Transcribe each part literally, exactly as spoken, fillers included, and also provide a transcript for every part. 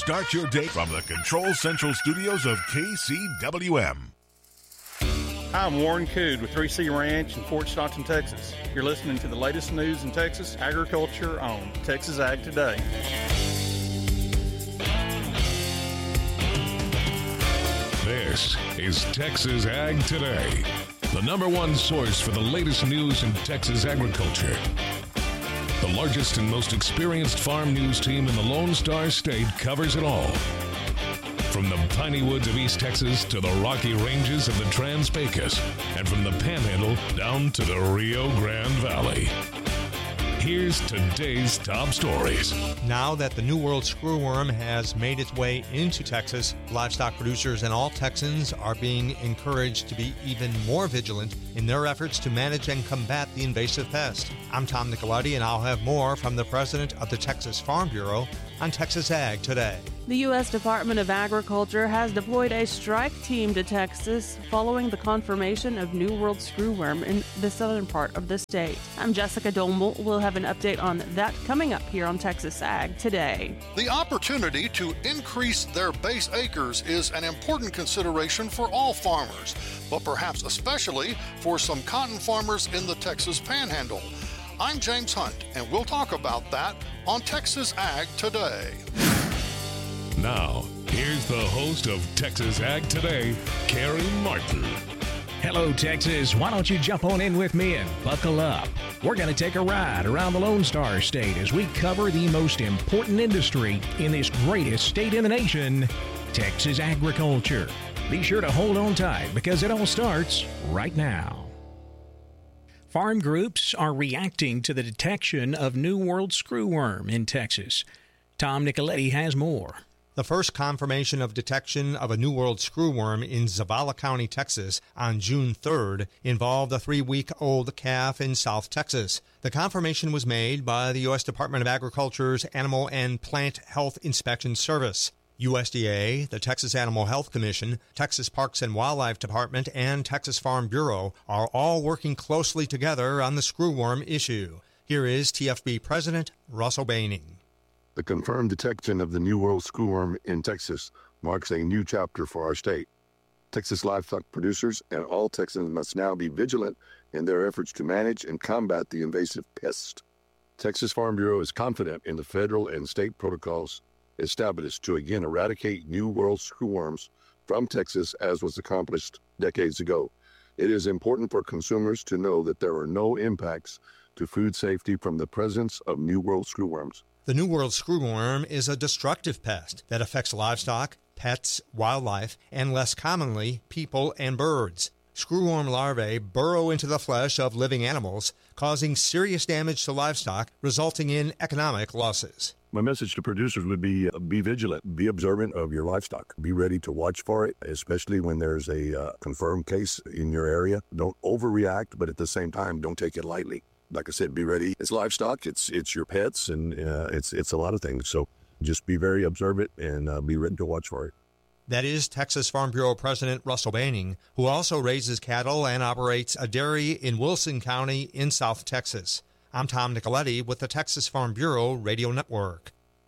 Start your day from the Control Central studios of K C W M. Hi, I'm Warren Cood with three C Ranch in Fort Stockton, Texas. You're listening to the latest news in Texas agriculture on Texas Ag Today. This is Texas Ag Today, the number one source for the latest news in Texas agriculture. The largest and most experienced farm news team in the Lone Star State covers it all. From the piney woods of East Texas to the rocky ranges of the Trans-Pecos, and from the Panhandle down to the Rio Grande Valley. Here's today's top stories. Now that the New World screwworm has made its way into Texas, livestock producers and all Texans are being encouraged to be even more vigilant in their efforts to manage and combat the invasive pest. I'm Tom Nicoletti, and I'll have more from the president of the Texas Farm Bureau on Texas Ag Today. The U S Department of Agriculture has deployed a strike team to Texas following the confirmation of New World screwworm in the southern part of the state. I'm Jessica Domel. We'll have an update on that coming up here on Texas Ag Today. The opportunity to increase their base acres is an important consideration for all farmers, but perhaps especially for some cotton farmers in the Texas Panhandle. I'm James Hunt, and we'll talk about that on Texas Ag Today. Now, here's the host of Texas Ag Today, Carrie Martin. Hello, Texas. Why don't you jump on in with me and buckle up? We're going to take a ride around the Lone Star State as we cover the most important industry in this greatest state in the nation, Texas agriculture. Be sure to hold on tight because it all starts right now. Farm groups are reacting to the detection of New World screwworm in Texas. Tom Nicoletti has more. The first confirmation of detection of a New World screwworm in Zavala County, Texas, on June third involved a three-week-old calf in South Texas. The confirmation was made by the U S Department of Agriculture's Animal and Plant Health Inspection Service. U S D A, the Texas Animal Health Commission, Texas Parks and Wildlife Department, and Texas Farm Bureau are all working closely together on the screwworm issue. Here is T F B President Russell Baining. The confirmed detection of the New World screwworm in Texas marks a new chapter for our state. Texas livestock producers and all Texans must now be vigilant in their efforts to manage and combat the invasive pest. Texas Farm Bureau is confident in the federal and state protocols established to again eradicate New World screwworms from Texas, as was accomplished decades ago. It is important for consumers to know that there are no impacts to food safety from the presence of New World screwworms. The New World screwworm is a destructive pest that affects livestock, pets, wildlife, and less commonly, people and birds. Screwworm larvae burrow into the flesh of living animals, causing serious damage to livestock, resulting in economic losses. My message to producers would be uh, be vigilant, be observant of your livestock. Be ready to watch for it, especially when there's a uh, confirmed case in your area. Don't overreact, but at the same time, don't take it lightly. Like I said, be ready. It's livestock, it's it's your pets, and uh, it's it's a lot of things. So just be very observant and uh, be ready to watch for it. That is Texas Farm Bureau President Russell Baining, who also raises cattle and operates a dairy in Wilson County in South Texas. I'm Tom Nicoletti with the Texas Farm Bureau Radio Network.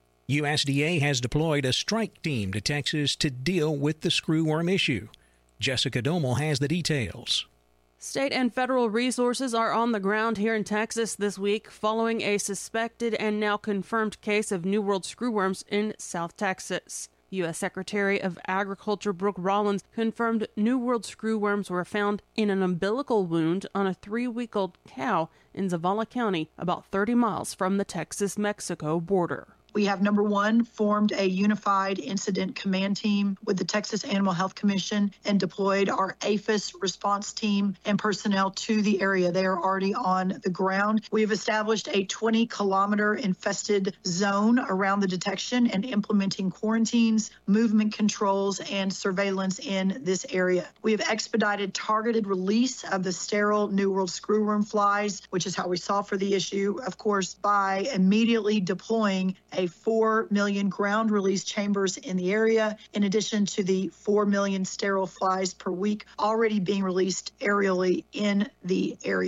U S D A has deployed a strike team to Texas to deal with the screwworm issue. Jessica Domel has the details. State and federal resources are on the ground here in Texas this week following a suspected and now confirmed case of New World screwworms in South Texas. U S Secretary of Agriculture Brooke Rollins confirmed New World screwworms were found in an umbilical wound on a three-week-old cow in Zavala County, about thirty miles from the Texas-Mexico border. We have, number one, formed a unified incident command team with the Texas Animal Health Commission and deployed our APHIS response team and personnel to the area. They are already on the ground. We have established a twenty kilometer infested zone around the detection and implementing quarantines, movement controls, and surveillance in this area. We have expedited targeted release of the sterile New World screwworm flies, which is how we solve for the issue, of course, by immediately deploying a four million ground release chambers in the area, in addition to the four million sterile flies per week already being released aerially in the area.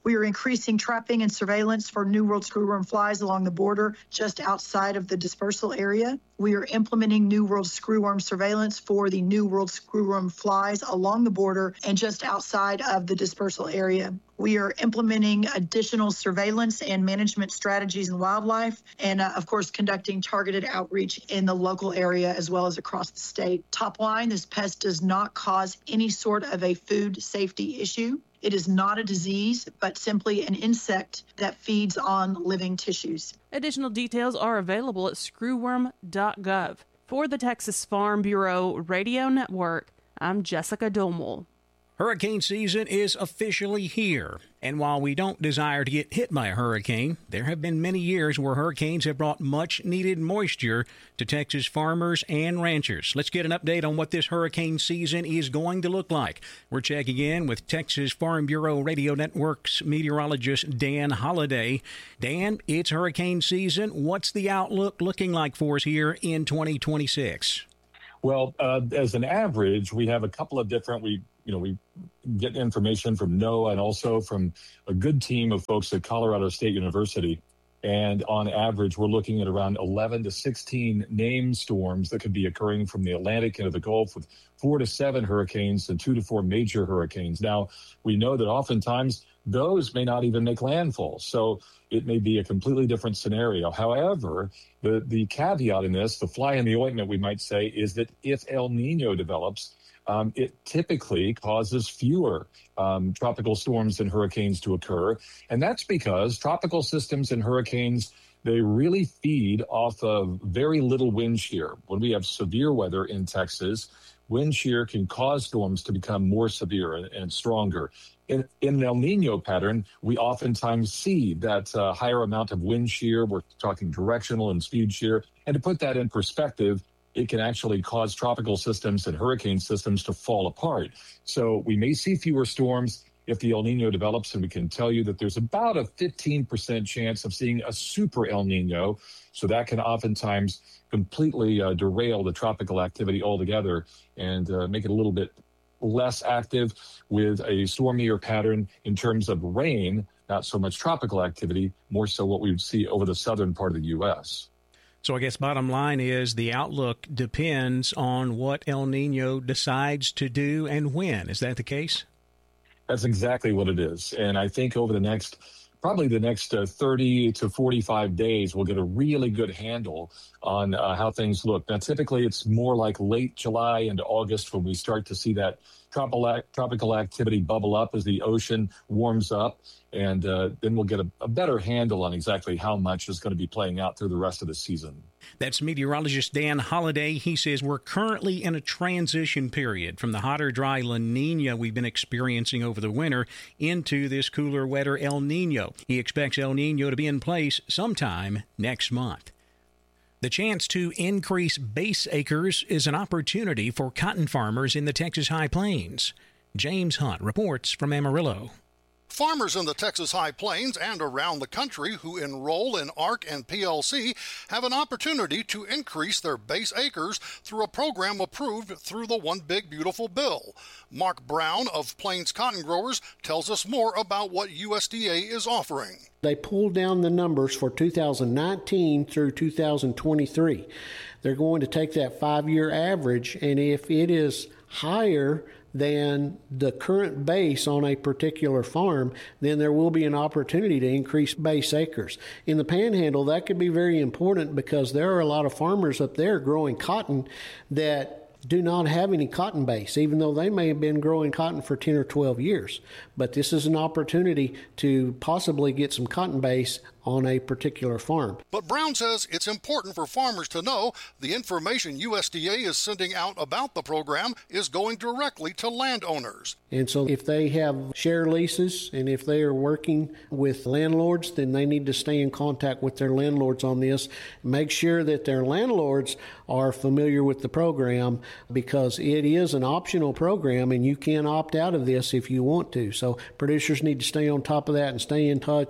We are increasing trapping and surveillance for New World screwworm flies along the border just outside of the dispersal area. We are implementing New World screwworm surveillance for the New World screwworm flies along the border and just outside of the dispersal area. We are implementing additional surveillance and management strategies in wildlife, and uh, of course, conducting targeted outreach in the local area as well as across the state. Top line, this pest does not cause any sort of a food safety issue. It is not a disease, but simply an insect that feeds on living tissues. Additional details are available at screwworm dot gov. For the Texas Farm Bureau Radio Network, I'm Jessica Domel. Hurricane season is officially here, and while we don't desire to get hit by a hurricane, there have been many years where hurricanes have brought much-needed moisture to Texas farmers and ranchers. Let's get an update on what this hurricane season is going to look like. We're checking in with Texas Farm Bureau Radio Network's meteorologist Dan Holliday. Dan, it's hurricane season. What's the outlook looking like for us here in twenty twenty-six? Well, uh, as an average, we have a couple of different, we you know, we get information from NOAA and also from a good team of folks at Colorado State University. And on average, we're looking at around eleven to sixteen named storms that could be occurring from the Atlantic into the Gulf, with four to seven hurricanes and two to four major hurricanes. Now, we know that oftentimes those may not even make landfall. So it may be a completely different scenario. However, the, the caveat in this, the fly in the ointment, we might say, is that if El Nino develops, Um, it typically causes fewer um, tropical storms and hurricanes to occur. And that's because tropical systems and hurricanes, they really feed off of very little wind shear. When we have severe weather in Texas, wind shear can cause storms to become more severe and, and stronger. In, in an El Nino pattern, we oftentimes see that uh, higher amount of wind shear. We're talking directional and speed shear. And to put that in perspective, it can actually cause tropical systems and hurricane systems to fall apart. So we may see fewer storms if the El Nino develops, and we can tell you that there's about a fifteen percent chance of seeing a super El Nino. So that can oftentimes completely uh, derail the tropical activity altogether and uh, make it a little bit less active with a stormier pattern in terms of rain, not so much tropical activity, more so what we would see over the southern part of the U S. So I guess bottom line is the outlook depends on what El Nino decides to do and when. Is that the case? That's exactly what it is. And I think over the next, probably the next uh, thirty to forty-five days, we'll get a really good handle on uh, how things look. Now, typically it's more like late July into August when we start to see that tropical, tropical activity bubble up as the ocean warms up. And uh, then we'll get a, a better handle on exactly how much is going to be playing out through the rest of the season. That's meteorologist Dan Holliday. He says we're currently in a transition period from the hotter, dry La Nina we've been experiencing over the winter into this cooler, wetter El Nino. He expects El Nino to be in place sometime next month. The chance to increase base acres is an opportunity for cotton farmers in the Texas High Plains. James Hunt reports from Amarillo. Farmers in the Texas High Plains and around the country who enroll in A R C and P L C have an opportunity to increase their base acres through a program approved through the One Big Beautiful Bill. Mark Brown of Plains Cotton Growers tells us more about what U S D A is offering. They pulled down the numbers for two thousand nineteen through two thousand twenty-three. They're going to take that five-year average, and if it is higher than the current base on a particular farm, then there will be an opportunity to increase base acres. In the Panhandle, that could be very important because there are a lot of farmers up there growing cotton that do not have any cotton base, even though they may have been growing cotton for ten or twelve years. But this is an opportunity to possibly get some cotton base on a particular farm. But Brown says it's important for farmers to know the information U S D A is sending out about the program is going directly to landowners. And so if they have share leases and if they are working with landlords, then they need to stay in contact with their landlords on this. Make sure that their landlords are familiar with the program because it is an optional program and you can opt out of this if you want to. So producers need to stay on top of that and stay in touch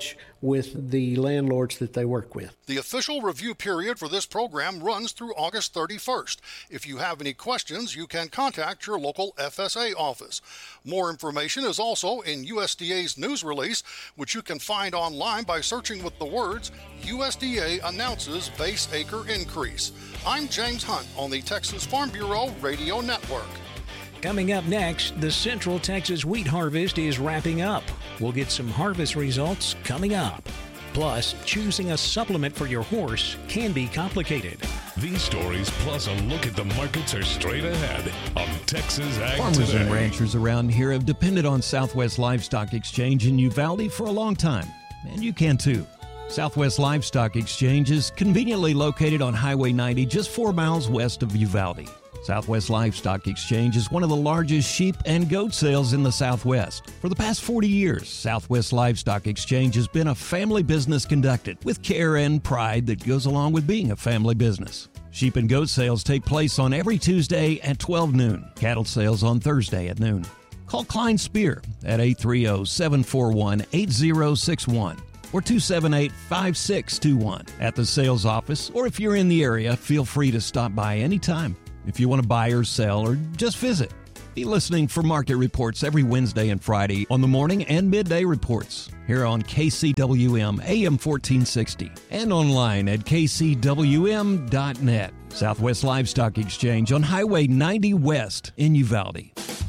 with the landlords that they work with. The official review period for this program runs through August thirty-first. If you have any questions, you can contact your local F S A office. More information is also in U S D A's news release, which you can find online by searching with the words U S D A announces base acre increase. I'm James Hunt on the Texas Farm Bureau Radio Network. Coming up next, the Central Texas wheat harvest is wrapping up. We'll get some harvest results coming up. Plus, choosing a supplement for your horse can be complicated. These stories, plus a look at the markets, are straight ahead on Texas Ag Farmers Today. and ranchers around here have depended on Southwest Livestock Exchange in Uvalde for a long time, and you can too. Southwest Livestock Exchange is conveniently located on Highway ninety, just four miles west of Uvalde. Southwest Livestock Exchange is one of the largest sheep and goat sales in the Southwest. For the past forty years, Southwest Livestock Exchange has been a family business conducted with care and pride that goes along with being a family business. Sheep and goat sales take place on every Tuesday at twelve noon. Cattle sales on Thursday at noon. Call Klein Spear at eight three zero, seven four one, eight zero six one. or two seven eight, five six two one. At the sales office, or if you're in the area, feel free to stop by anytime. If you want to buy or sell or just visit, be listening for market reports every Wednesday and Friday on the morning and midday reports here on K C W M A M fourteen sixty and online at k c w m dot net. Southwest Livestock Exchange on Highway ninety West in Uvalde.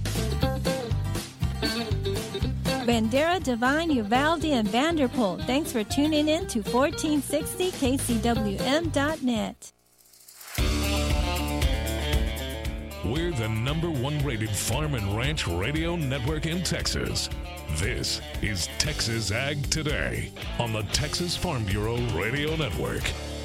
Bandera, Divine, Uvalde, and Vanderpool. Thanks for tuning in to fourteen sixty K C W M dot net. We're the number one rated farm and ranch radio network in Texas. This is Texas Ag Today on the Texas Farm Bureau Radio Network.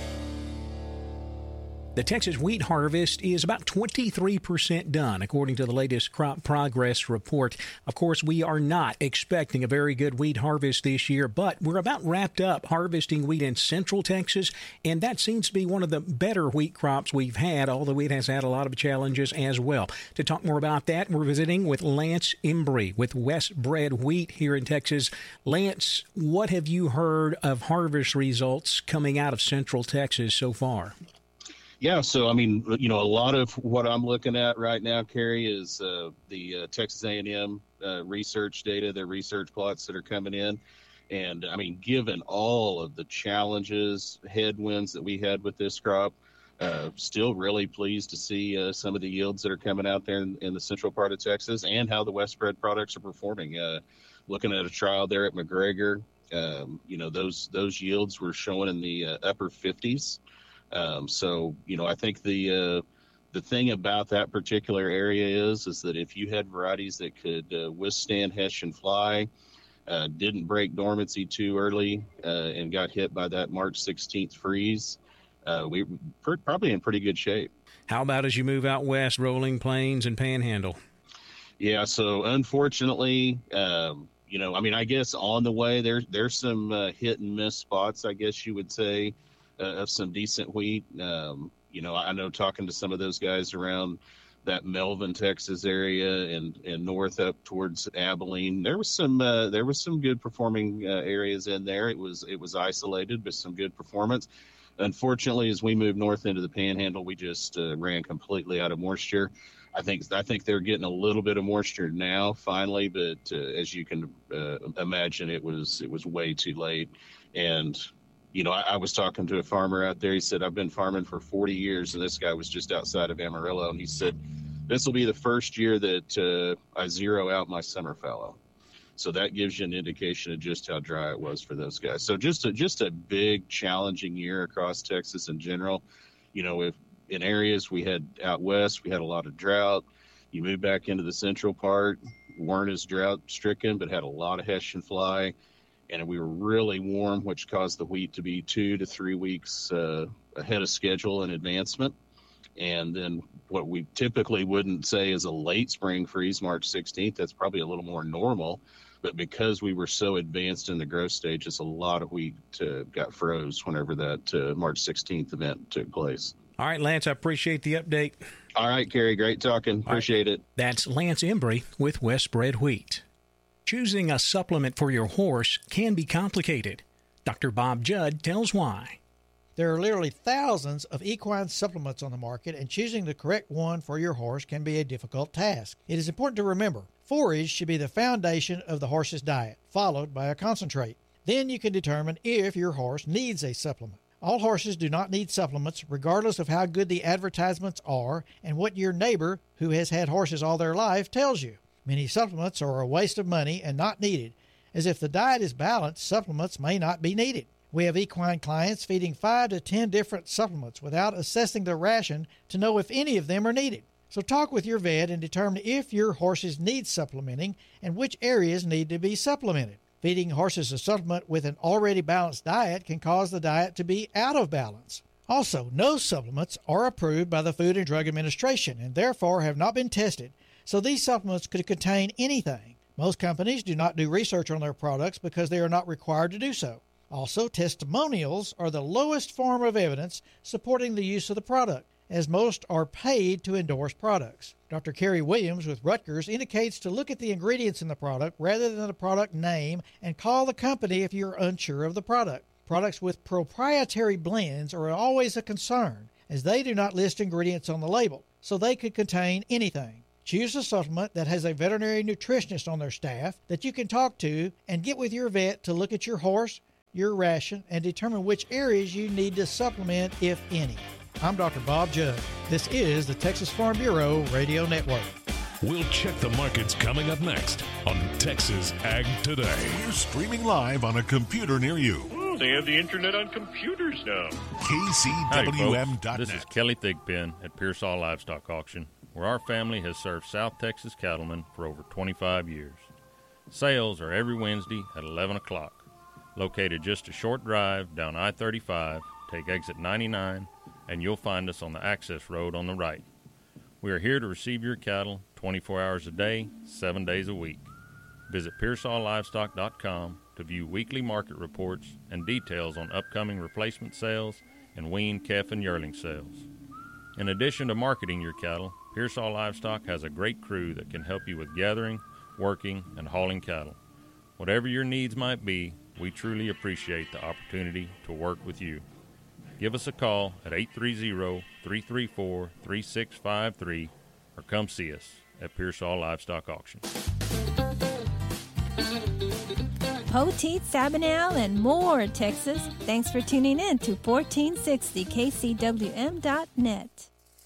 The Texas wheat harvest is about twenty-three percent done, according to the latest crop progress report. Of course, we are not expecting a very good wheat harvest this year, but we're about wrapped up harvesting wheat in Central Texas, and that seems to be one of the better wheat crops we've had, although it has had a lot of challenges as well. To talk more about that, we're visiting with Lance Embry with West Bred Wheat here in Texas. Lance, what have you heard of harvest results coming out of Central Texas so far? Yeah, so I mean, you know, a lot of what I'm looking at right now, Kerry, is uh, the uh, Texas A and M uh, research data, the research plots that are coming in. And I mean, given all of the challenges, headwinds that we had with this crop, uh, still really pleased to see uh, some of the yields that are coming out there in, in the central part of Texas and how the West Bred products are performing. Uh, looking at a trial there at McGregor, um, you know, those those yields were showing in the uh, upper fifties. Um, so, you know, I think the uh, the thing about that particular area is is that if you had varieties that could uh, withstand Hessian fly, uh, didn't break dormancy too early, uh, and got hit by that March sixteenth freeze, uh, we were probably in pretty good shape. How about as you move out west, Rolling Plains and Panhandle? Yeah, so unfortunately, um, you know, I mean, I guess on the way there, there's some uh, hit and miss spots, I guess you would say. Uh, of some decent wheat. Um, you know, I know talking to some of those guys around that Melvin, Texas area and, and north up towards Abilene, there was some uh, there was some good performing uh, areas in there. It was it was isolated, but some good performance. Unfortunately, as we move north into the Panhandle, we just uh, ran completely out of moisture. I think I think they're getting a little bit of moisture now, finally, but uh, as you can uh, imagine, it was it was way too late. And you know, I, I was talking to a farmer out there. He said, I've been farming for forty years, and this guy was just outside of Amarillo. And he said, this will be the first year that uh, I zero out my summer fallow. So that gives you an indication of just how dry it was for those guys. So just a, just a big, challenging year across Texas in general. You know, if in areas we had out west, we had a lot of drought. You move back into the central part, weren't as drought stricken, but had a lot of Hessian fly. And we were really warm, which caused the wheat to be two to three weeks uh, ahead of schedule in advancement. And then what we typically wouldn't say is a late spring freeze, March sixteenth, that's probably a little more normal. But because we were so advanced in the growth stages, a lot of wheat uh, got froze whenever that uh, March sixteenth event took place. All right, Lance, I appreciate the update. All right, Kerry, great talking. Appreciate right. it. That's Lance Embry with West Bred Wheat. Choosing a supplement for your horse can be complicated. Doctor Bob Judd tells why. There are literally thousands of equine supplements on the market, and choosing the correct one for your horse can be a difficult task. It is important to remember, forage should be the foundation of the horse's diet, followed by a concentrate. Then you can determine if your horse needs a supplement. All horses do not need supplements, regardless of how good the advertisements are and what your neighbor, who has had horses all their life, tells you. Many supplements are a waste of money and not needed, as if the diet is balanced, supplements may not be needed. We have equine clients feeding five to ten different supplements without assessing the ration to know if any of them are needed. So talk with your vet and determine if your horses need supplementing and which areas need to be supplemented. Feeding horses a supplement with an already balanced diet can cause the diet to be out of balance. Also, no supplements are approved by the Food and Drug Administration and therefore have not been tested, so these supplements could contain anything. Most companies do not do research on their products because they are not required to do so. Also, testimonials are the lowest form of evidence supporting the use of the product, as most are paid to endorse products. Doctor Kerry Williams with Rutgers indicates to look at the ingredients in the product rather than the product name and call the company if you're unsure of the product. Products with proprietary blends are always a concern, as they do not list ingredients on the label, so they could contain anything. Choose a supplement that has a veterinary nutritionist on their staff that you can talk to and get with your vet to look at your horse, your ration, and determine which areas you need to supplement, if any. I'm Doctor Bob Judd. This is the Texas Farm Bureau Radio Network. We'll check the markets coming up next on Texas Ag Today. We're streaming live on a computer near you. Oh, they have the internet on computers now. K C W M dot net. This is Kelly Thigpen at Pearsall Livestock Auction, where our family has served South Texas cattlemen for over twenty-five years. Sales are every Wednesday at eleven o'clock. Located just a short drive down I thirty-five, take exit ninety-nine, and you'll find us on the access road on the right. We are here to receive your cattle twenty-four hours a day, seven days a week. Visit Pearsall Livestock dot com to view weekly market reports and details on upcoming replacement sales and wean, calf, and yearling sales. In addition to marketing your cattle, Pearsall Livestock has a great crew that can help you with gathering, working, and hauling cattle. Whatever your needs might be, we truly appreciate the opportunity to work with you. Give us a call at eight three zero, three three four, three six five three or come see us at Pearsall Livestock Auction. Poteet, Sabinal, and more, Texas. Thanks for tuning in to fourteen sixty K C W M dot net.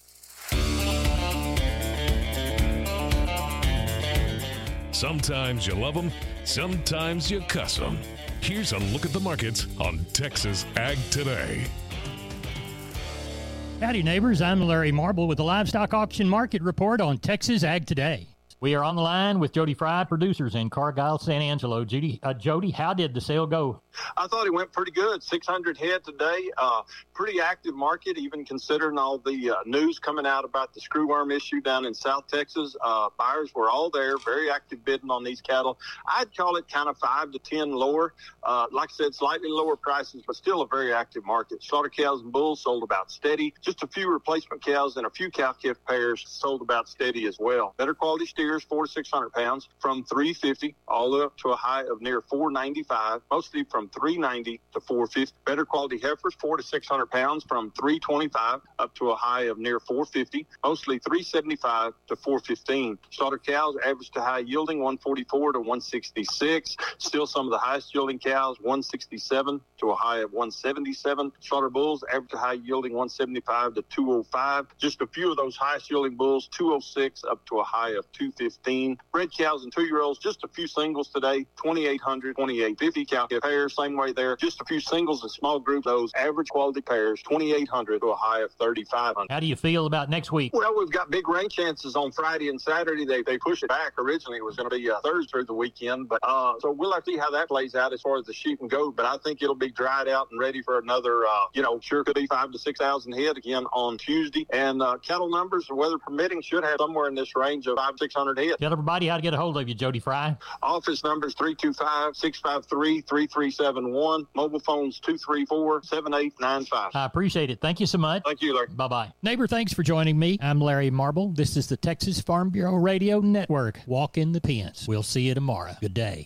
Sometimes you love them, sometimes you cuss them. Here's a look at the markets on Texas Ag Today. Howdy, neighbors. I'm Larry Marble with the Livestock Auction Market Report on Texas Ag Today. We are on the line with Jody Fry, producers in Cargyle, San Angelo. Judy, uh, Jody, how did the sale go? I thought it went pretty good. six hundred head today. Uh, pretty active market, even considering all the uh, news coming out about the screwworm issue down in South Texas. Uh, buyers were all there, very active bidding on these cattle. I'd call it kind of five to ten lower. Uh, like I said, slightly lower prices, but still a very active market. Slaughter cows and bulls sold about steady. Just a few replacement cows and a few cow-calf pairs sold about steady as well. Better quality steers, four to six hundred pounds, from three fifty all the way up to a high of near four ninety-five, mostly from three ninety to four fifty. Better quality heifers, four to six hundred pounds, from three twenty-five up to a high of near four fifty, mostly three seventy-five to four fifteen. Slaughter cows, average to high yielding, one forty-four to one sixty-six. Still some of the highest yielding cows, one sixty-seven to a high of one seventy-seven. Slaughter bulls, average to high yielding, one seventy-five to two oh five. Just a few of those highest yielding bulls, two oh six up to a high of two fifteen. Bred cows and two-year-olds, just a few singles today, twenty-eight hundred, twenty-eight fifty. Cow pairs, same way there. Just a few singles and small groups. Those average quality pairs, twenty-eight hundred to a high of thirty-five hundred. How do you feel about next week? Well, we've got big rain chances on Friday and Saturday. They they push it back. Originally, it was going to be uh, Thursday through the weekend, but uh, so we'll have to see how that plays out as far as the shooting goes. But I think it'll be dried out and ready for another. Uh, you know, sure could be five to six thousand head again on Tuesday. And uh, cattle numbers, weather permitting, should have somewhere in this range of five six hundred head. Tell everybody how to get a hold of you, Jody Fry. Office numbers three two five, six five three, three three seven one. Mobile phones two three four, seven eight nine five. I appreciate it. Thank you so much. Thank you, Larry. Bye-bye. Neighbor, thanks for joining me. I'm Larry Marble. This is the Texas Farm Bureau Radio Network. Walk in the pens. We'll see you tomorrow. Good day.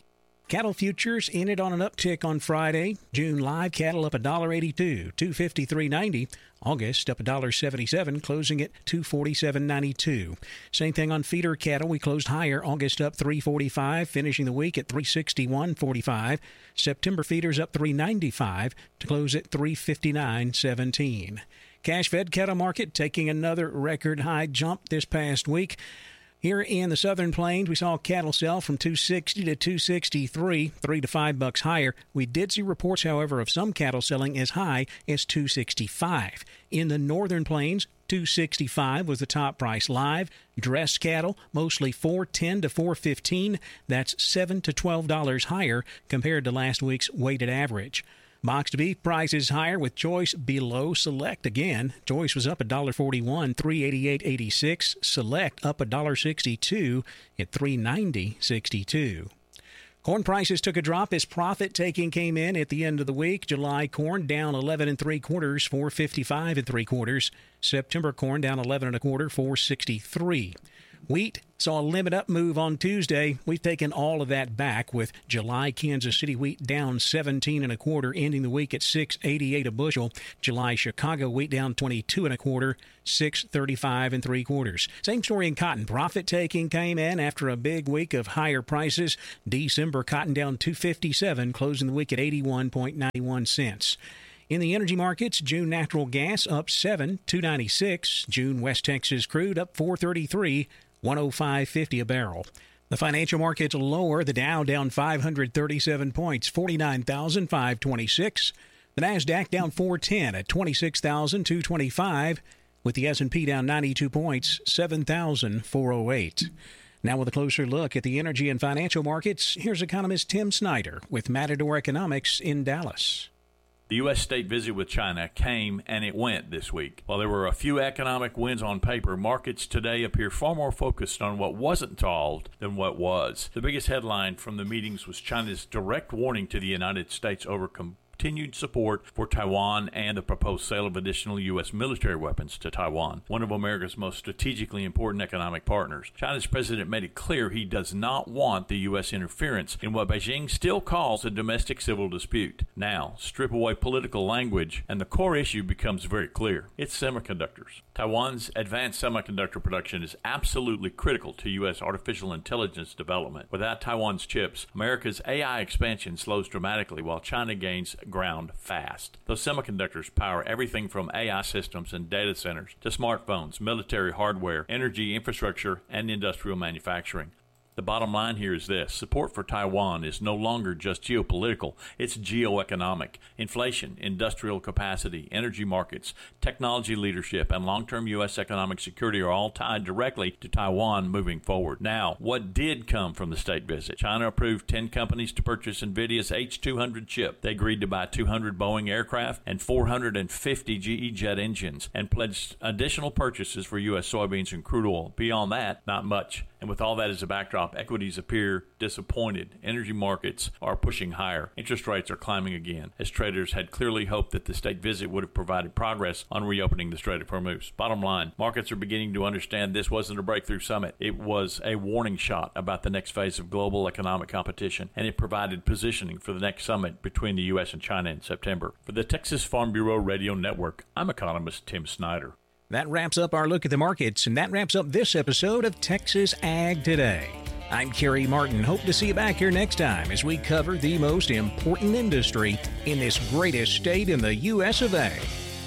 Cattle futures in it on an uptick on Friday. June live cattle up one dollar eighty-two, two fifty-three ninety. August up one dollar seventy-seven, closing at two forty-seven ninety-two. Same thing on feeder cattle. We closed higher. August up three forty-five, finishing the week at three sixty-one forty-five. September feeders up three ninety-five to close at three fifty-nine seventeen. Cash-fed cattle market taking another record high jump this past week. Here in the Southern Plains, we saw cattle sell from two sixty to two sixty-three, three to five bucks higher. We did see reports, however, of some cattle selling as high as two sixty-five. In the Northern Plains, two sixty-five was the top price live. Dressed cattle, mostly four ten to four fifteen. That's seven to twelve dollars higher compared to last week's weighted average. Boxed beef prices higher with choice below select again. Choice was up one dollar forty-one, three eighty-eight eighty-six. Select up one dollar sixty-two at three ninety sixty-two. Corn prices took a drop as profit taking came in at the end of the week. July corn down eleven and three quarters, four fifty-five and three quarters. September corn down eleven and a quarter, four sixty-three. Wheat saw a limit up move on Tuesday. We've taken all of that back with July Kansas City wheat down seventeen and a quarter, ending the week at six eighty-eight a bushel. July Chicago wheat down twenty-two and a quarter, six thirty-five and three quarters. Same story in cotton. Profit taking came in after a big week of higher prices. December cotton down two fifty-seven, closing the week at eighty-one ninety-one cents. In the energy markets, June natural gas up seven, two ninety-six. June West Texas crude up four thirty-three, one oh five fifty a barrel. The financial markets lower. The Dow down five hundred thirty-seven points, forty-nine thousand five hundred twenty-six. The Nasdaq down four ten at twenty-six thousand two hundred twenty-five, with the S and P down ninety-two points, seven thousand four hundred eight. Now with a closer look at the energy and financial markets, here's economist Tim Snyder with Matador Economics in Dallas. The U S state visit with China came and it went this week. While there were a few economic wins on paper, markets today appear far more focused on what wasn't solved than what was. The biggest headline from the meetings was China's direct warning to the United States over com- continued support for Taiwan and the proposed sale of additional U S military weapons to Taiwan, one of America's most strategically important economic partners. China's president made it clear he does not want the U S interference in what Beijing still calls a domestic civil dispute. Now, strip away political language and the core issue becomes very clear. It's semiconductors. Taiwan's advanced semiconductor production is absolutely critical to U S artificial intelligence development. Without Taiwan's chips, America's A I expansion slows dramatically while China gains ground fast. Those semiconductors power everything from A I systems and data centers to smartphones, military hardware, energy infrastructure, and industrial manufacturing. The bottom line here is this. Support for Taiwan is no longer just geopolitical. It's geoeconomic. Inflation, industrial capacity, energy markets, technology leadership, and long-term U S economic security are all tied directly to Taiwan moving forward. Now, what did come from the state visit? China approved ten companies to purchase NVIDIA's H two hundred chip. They agreed to buy two hundred Boeing aircraft and four hundred fifty G E jet engines and pledged additional purchases for U S soybeans and crude oil. Beyond that, not much. And with all that as a backdrop, equities appear disappointed. Energy markets are pushing higher. Interest rates are climbing again, as traders had clearly hoped that the state visit would have provided progress on reopening the Strait of Hormuz. Bottom line, markets are beginning to understand this wasn't a breakthrough summit. It was a warning shot about the next phase of global economic competition, and it provided positioning for the next summit between the U S and China in September. For the Texas Farm Bureau Radio Network, I'm economist Tim Snyder. That wraps up our look at the markets, and that wraps up this episode of Texas Ag Today. I'm Kerry Martin. Hope to see you back here next time as we cover the most important industry in this greatest state in the U S of A,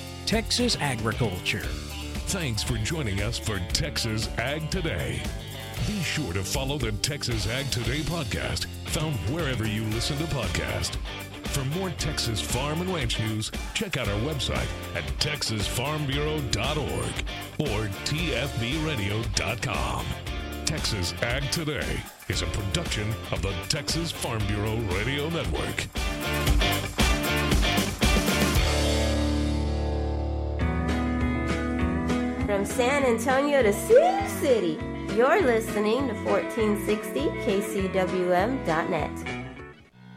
Texas agriculture. Thanks for joining us for Texas Ag Today. Be sure to follow the Texas Ag Today podcast, found wherever you listen to podcasts. For more Texas farm and ranch news, check out our website at texas farm bureau dot org or t f b radio dot com. Texas Ag Today is a production of the Texas Farm Bureau Radio Network. From San Antonio to Sioux City, you're listening to fourteen sixty K C W M dot net.